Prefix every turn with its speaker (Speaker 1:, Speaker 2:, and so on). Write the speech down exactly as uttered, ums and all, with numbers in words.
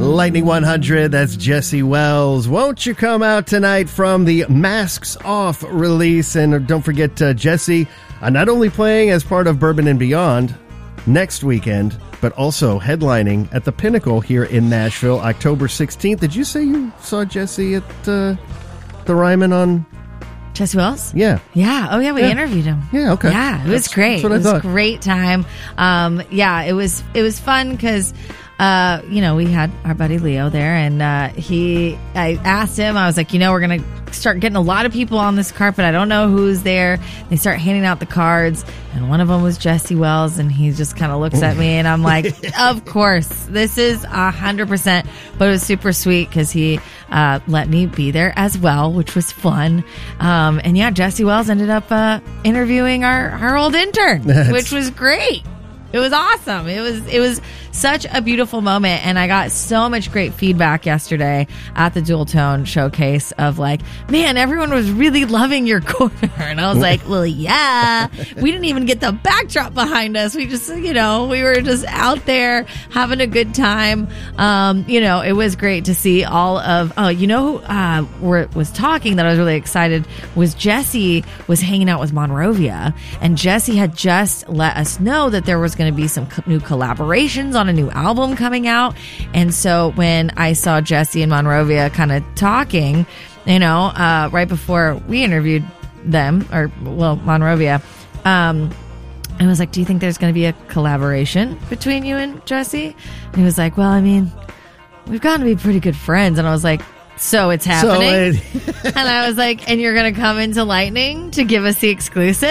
Speaker 1: Lightning one hundred, that's Jesse Wells. Won't you come out tonight from the Masks Off release? And don't forget, uh, Jesse, uh, not only playing as part of Bourbon and Beyond next weekend, but also headlining at the Pinnacle here in Nashville, October sixteenth. Did you say you saw Jesse at uh, the Ryman on...
Speaker 2: Jesse Wells?
Speaker 1: Yeah.
Speaker 2: Yeah. Oh, yeah. We
Speaker 1: yeah.
Speaker 2: interviewed him.
Speaker 1: Yeah. Okay.
Speaker 2: Yeah. It was
Speaker 1: that's,
Speaker 2: great.
Speaker 1: That's what I
Speaker 2: it was
Speaker 1: thought.
Speaker 2: a great time. Um, yeah. It was, it was fun because, uh, you know, we had our buddy Leo there and, uh, he, I asked him, I was like, you know, we're going to start getting a lot of people on this carpet. I don't know who's there. They start handing out the cards and one of them was Jesse Wells and he just kind of looks at me and I'm like, of course, this is a hundred percent, but it was super sweet because he, uh, let me be there as well, which was fun. Um, and yeah, Jesse Wells ended up, uh, interviewing our, our old intern,
Speaker 1: That's-
Speaker 2: which was great. It was awesome. It was it was such a beautiful moment, and I got so much great feedback yesterday at the Dual Tone Showcase of like, man, everyone was really loving your corner, and I was like, well, yeah, we didn't even get the backdrop behind us. We just, you know, we were just out there having a good time. Um, you know, it was great to see all of. Oh, you know, who uh, were, was talking that I was really excited was Jesse was hanging out with Monrovia, and Jesse had just let us know that there was going to be some co- new collaborations on a new album coming out. And so when I saw Jesse and Monrovia kind of talking, you know, uh, right before we interviewed them, or well, Monrovia, um, I was like, do you think there's going to be a collaboration between you and Jesse? And he was like, well, I mean, we've gotten to be pretty good friends. And I was like, so it's happening?
Speaker 1: So, uh,
Speaker 2: and I was like, and you're going to come into Lightning to give us the exclusive?